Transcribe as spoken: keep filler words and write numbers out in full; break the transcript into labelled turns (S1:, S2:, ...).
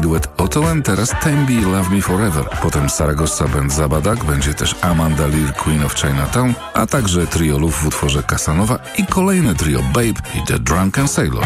S1: duet Otoen, teraz Tembi Love Me Forever. Potem Saragossa Band Zabadak, będzie też Amanda Lear Queen of Chinatown, a także trio Luf w utworze Casanova i kolejne trio Babe i The Drunken Sailor.